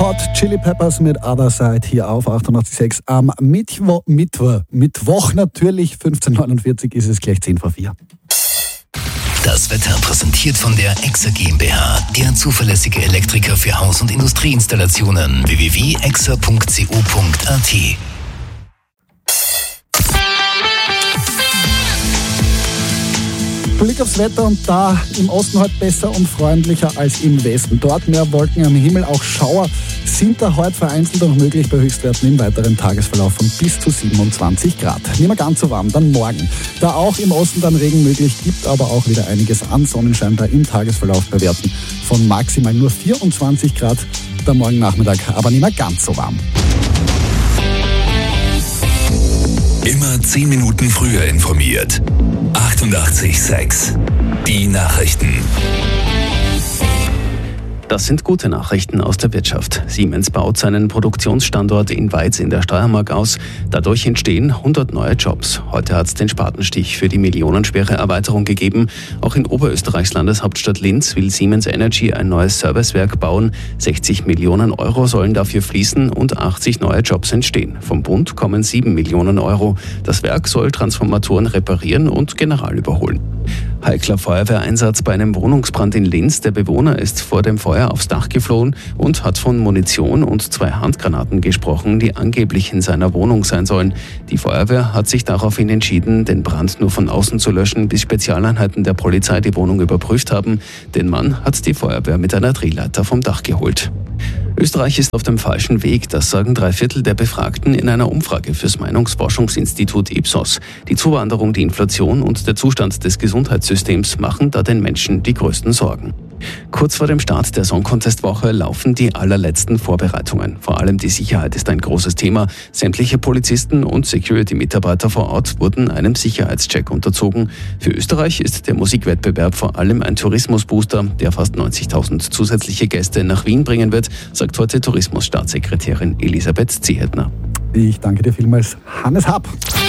Hot Chili Peppers mit Other Side hier auf 88.6 am Mittwoch natürlich, 15.49 ist es gleich 10 vor 4. Das Wetter präsentiert von der EXA GmbH, der zuverlässige Elektriker für Haus- und Industrieinstallationen. www.exa.co.at. Blick aufs Wetter und da im Osten heute besser und freundlicher als im Westen. Dort mehr Wolken am Himmel, auch Schauer sind da heute vereinzelt noch möglich bei Höchstwerten im weiteren Tagesverlauf von bis zu 27 Grad. Nicht mehr ganz so warm, dann morgen. Da auch im Osten dann Regen möglich, gibt aber auch wieder einiges an Sonnenschein da im Tagesverlauf bei Werten von maximal nur 24 Grad. Da morgen Nachmittag aber nicht mehr ganz so warm. Immer 10 Minuten früher informiert. 88.6 Die Nachrichten. Das sind gute Nachrichten aus der Wirtschaft. Siemens baut seinen Produktionsstandort in Weiz in der Steiermark aus. Dadurch entstehen 100 neue Jobs. Heute hat es den Spatenstich für die millionenschwere Erweiterung gegeben. Auch in Oberösterreichs Landeshauptstadt Linz will Siemens Energy ein neues Servicewerk bauen. 60 Millionen Euro sollen dafür fließen und 80 neue Jobs entstehen. Vom Bund kommen 7 Millionen Euro. Das Werk soll Transformatoren reparieren und general überholen. Heikler Feuerwehreinsatz bei einem Wohnungsbrand in Linz. Der Bewohner ist vor dem Feuer aufs Dach geflohen und hat von Munition und 2 Handgranaten gesprochen, die angeblich in seiner Wohnung sein sollen. Die Feuerwehr hat sich daraufhin entschieden, den Brand nur von außen zu löschen, bis Spezialeinheiten der Polizei die Wohnung überprüft haben. Den Mann hat die Feuerwehr mit einer Drehleiter vom Dach geholt. Österreich ist auf dem falschen Weg, das sagen 3/4 der Befragten in einer Umfrage fürs Meinungsforschungsinstitut Ipsos. Die Zuwanderung, die Inflation und der Zustand des Gesundheitssystems machen da den Menschen die größten Sorgen. Kurz vor dem Start der Song Contest Woche laufen die allerletzten Vorbereitungen. Vor allem die Sicherheit ist ein großes Thema. Sämtliche Polizisten und Security-Mitarbeiter vor Ort wurden einem Sicherheitscheck unterzogen. Für Österreich ist der Musikwettbewerb vor allem ein Tourismusbooster, der fast 90.000 zusätzliche Gäste nach Wien bringen wird, sagt heute Tourismusstaatssekretärin Elisabeth Ziehetner. Ich danke dir vielmals, Hannes Happ.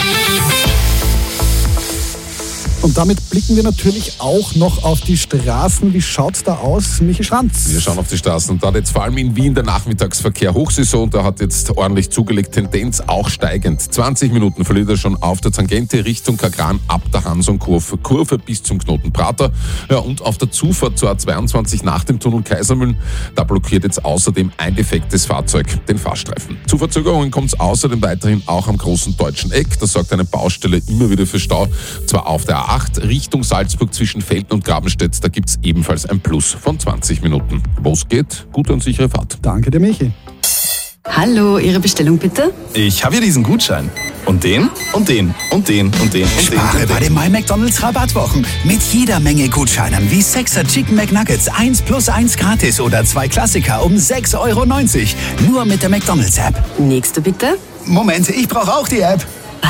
Und damit blicken wir natürlich auch noch auf die Straßen. Wie schaut's da aus, Michi Schranz? Wir schauen auf die Straßen. Und da hat jetzt vor allem in Wien der Nachmittagsverkehr Hochsaison. Da hat jetzt ordentlich zugelegt, Tendenz auch steigend. 20 Minuten verliert er schon auf der Tangente Richtung Kagran ab der Hansonkurve bis zum Knoten Prater. Ja, und auf der Zufahrt zur A22 nach dem Tunnel Kaisermühlen, da blockiert jetzt außerdem ein defektes Fahrzeug den Fahrstreifen. Zu Verzögerungen kommt es außerdem weiterhin auch am großen Deutschen Eck. Da sorgt eine Baustelle immer wieder für Stau. Zwar auf der A8 Richtung Salzburg zwischen Velten und Grabenstedt, da gibt es ebenfalls ein Plus von 20 Minuten. Wo es geht, gute und sichere Fahrt. Danke dir, Michi. Hallo, Ihre Bestellung bitte? Ich habe hier diesen Gutschein. Und den, und den, und den, und den, und den. Spare bei den MyMcDonald's Rabattwochen. Mit jeder Menge Gutscheinen wie 6er Chicken McNuggets 1+1 gratis oder 2 Klassiker um 6,90 Euro. Nur mit der McDonald's App. Nächste bitte? Moment, ich brauche auch die App.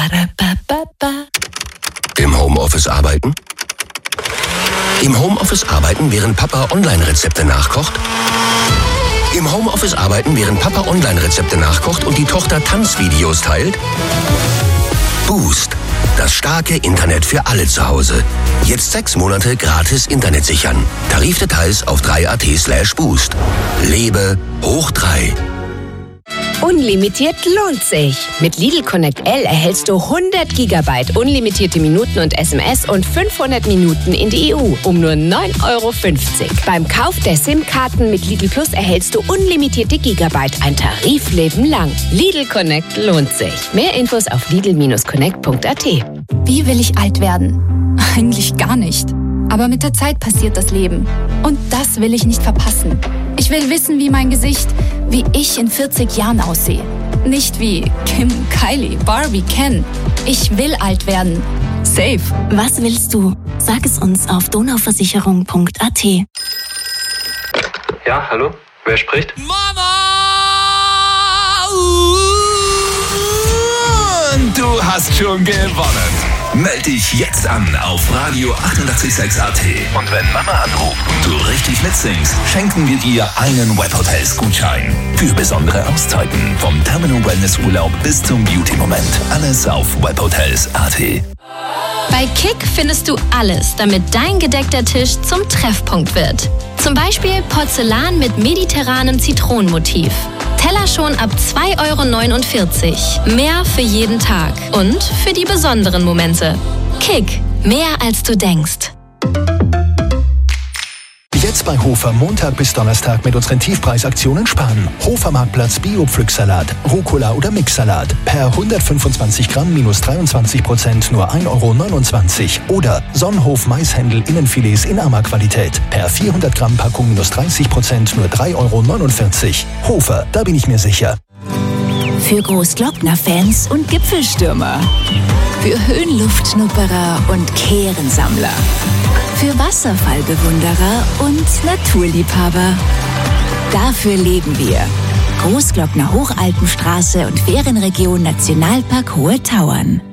Im Homeoffice arbeiten? Im Homeoffice arbeiten, während Papa Online-Rezepte nachkocht? Im Homeoffice arbeiten, während Papa Online-Rezepte nachkocht und die Tochter Tanzvideos teilt? Boost. Das starke Internet für alle zu Hause. Jetzt 6 Monate gratis Internet sichern. Tarifdetails auf 3at/boost. Lebe hoch 3. Unlimitiert lohnt sich. Mit Lidl Connect L erhältst du 100 GB unlimitierte Minuten und SMS und 500 Minuten in die EU um nur 9,50 Euro. Beim Kauf der SIM-Karten mit Lidl Plus erhältst du unlimitierte Gigabyte, ein Tarifleben lang. Lidl Connect lohnt sich. Mehr Infos auf lidl-connect.at. Wie will ich alt werden? Eigentlich gar nicht. Aber mit der Zeit passiert das Leben. Und das will ich nicht verpassen. Ich will wissen, wie mein Gesicht, wie ich in 40 Jahren aussehe. Nicht wie Kim, Kylie, Barbie, Ken. Ich will alt werden. Safe. Was willst du? Sag es uns auf donauversicherung.at. Ja, hallo? Wer spricht? Mama! Und du hast schon gewonnen. Meld dich jetzt an auf Radio 88.6 AT. Und wenn Mama anruft und du richtig mitsingst, schenken wir dir einen Webhotels-Gutschein. Für besondere Auszeiten, vom Terminal Wellness Urlaub bis zum Beauty-Moment. Alles auf Webhotels.at. Bei Kick findest du alles, damit dein gedeckter Tisch zum Treffpunkt wird. Zum Beispiel Porzellan mit mediterranem Zitronenmotiv Teller schon ab 2,49 €. Mehr für jeden Tag und für die besonderen Momente. Kick, mehr als du denkst. Jetzt bei Hofer Montag bis Donnerstag mit unseren Tiefpreisaktionen sparen. Hofer Marktplatz Bio-Pflücksalat, Rucola oder Mixsalat. Per 125 Gramm minus 23% nur 1,29 €. Oder Sonnenhof Maishändel Innenfilets in Ammer-Qualität. Per 400 Gramm Packung minus 30% nur 3,49 €. Hofer, da bin ich mir sicher. Für Großglockner-Fans und Gipfelstürmer. Für Höhenluftschnupperer und Kehrensammler. Für Wasserfallbewunderer und Naturliebhaber. Dafür leben wir. Großglockner Hochalpenstraße und Ferienregion Nationalpark Hohe Tauern.